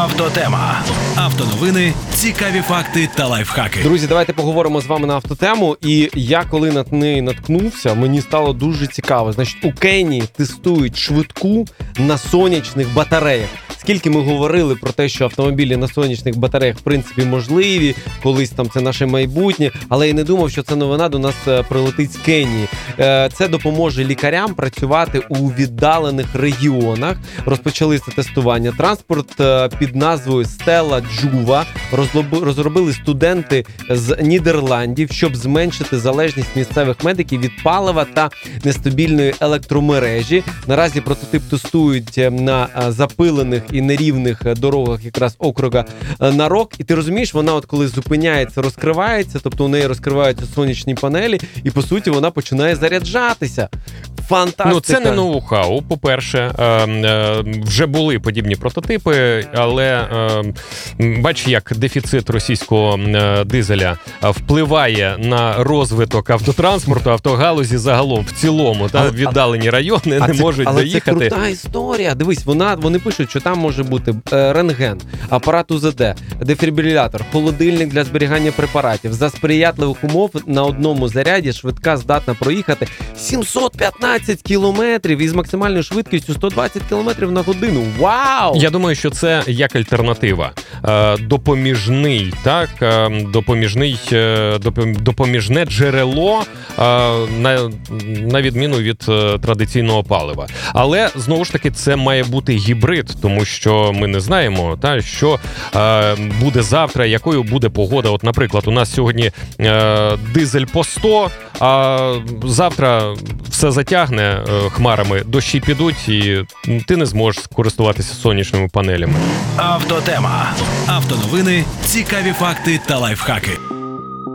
Автотема. Автоновини, цікаві факти та лайфхаки. Друзі, давайте поговоримо з вами на автотему. І я, коли на неї наткнувся, мені стало дуже цікаво. Значить, у Кенії тестують швидку на сонячних батареях. Скільки ми говорили про те, що автомобілі на сонячних батареях в принципі можливі, колись там це наше майбутнє, але я не думав, що ця новина до нас прилетить з Кенії. Це допоможе лікарям працювати у віддалених регіонах. Розпочали це тестування. Транспорт під назвою Stella Juva розробили студенти з Нідерландів, щоб зменшити залежність місцевих медиків від палива та нестабільної електромережі. Наразі прототип тестують на запилених і нерівних дорогах якраз округа Нарок. І ти розумієш, вона от коли зупиняється, розкривається, тобто у неї розкриваються сонячні панелі, і по суті вона починає заряджатися. Фантастика. Ну, це не ноу-хау, по-перше. Вже були подібні прототипи, але бач, як дефіцит російського дизеля впливає на розвиток автотранспорту, автогалузі загалом, в цілому. Віддалені райони не можуть доїхати. Але це крута історія. Дивись, вони пишуть, що там може бути рентген, апарат УЗД, дефібрилятор, холодильник для зберігання препаратів. За сприятливих умов на одному заряді швидка здатна проїхати 715 кілометрів із максимальною швидкістю 120 кілометрів на годину. Вау! Я думаю, що це як альтернатива. Допоміжне джерело на відміну від традиційного палива. Але, знову ж таки, це має бути гібрид, тому що ми не знаємо, що буде завтра, якою буде погода. От, наприклад, у нас сьогодні дизель по 100, а завтра все затягне хмарами, дощі підуть, і ти не зможеш користуватися сонячними панелями. Автотема. Автоновини, цікаві факти та лайфхаки.